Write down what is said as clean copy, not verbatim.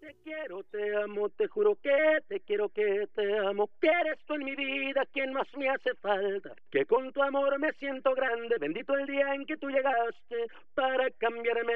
Te quiero, te amo, te juro que te quiero, que te amo, que eres tú en mi vida quien más me hace falta, que con tu amor me siento grande, bendito el día en que tú llegaste para cambiarme